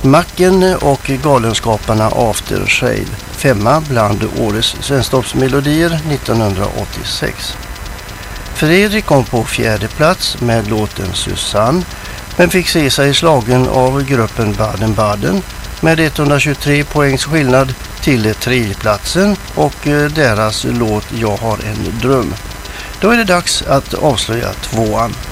Macken och Galenskaparna After Shave, 5 bland årets svensktoppsmelodier 1986. Fredrik kom på 4:e plats med låten Susanne, men fick se sig slagen av gruppen Baden-Baden med 123 poängs skillnad till 3:e platsen och deras låt Jag har en dröm. Då är det dags att avslöja 2:an.